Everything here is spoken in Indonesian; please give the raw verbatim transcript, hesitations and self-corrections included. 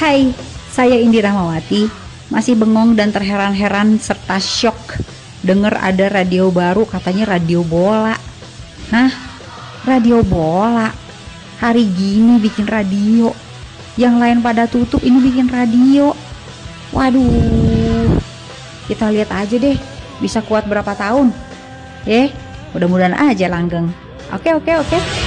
Hai, saya Indi Rahmawati, masih bengong dan terheran-heran serta syok denger ada radio baru, katanya radio bola. Hah? Radio bola? Hari gini bikin radio? Yang lain pada tutup, ini bikin radio. Waduh, kita lihat aja deh bisa kuat berapa tahun. Eh, mudah-mudahan aja langgeng. Oke, oke, oke.